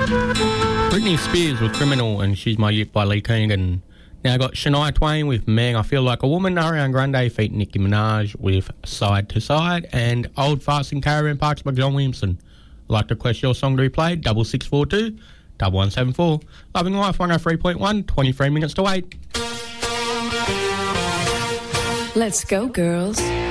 Britney Spears with Criminal and She's My Youth by Lee Keegan. Now I got Shania Twain with Man, I Feel Like a Woman, Ariana Grande feat Nicki Minaj with Side to Side, and Old Fast in Caravan Parks by John Williamson. I'd like to request your song to be played, 6642 1174. Loving Life 103.1, 23 minutes to 8. Let's go, girls.